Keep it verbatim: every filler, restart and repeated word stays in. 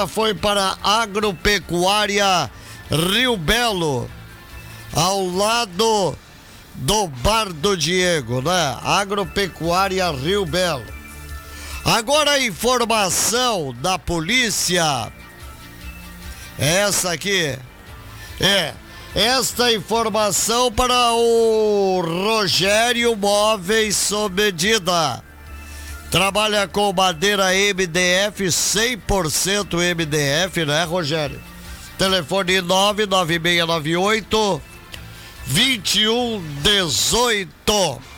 essa foi para a Agropecuária Rio Belo, ao lado do Bar do Diego, né? Agropecuária Rio Belo. Agora a informação da polícia, essa aqui, é, esta informação para o Rogério Móveis sob medida. Trabalha com madeira M D F, cem por cento M D F, né, Rogério? Telefone nove nove seis nove oito, dois um um oito.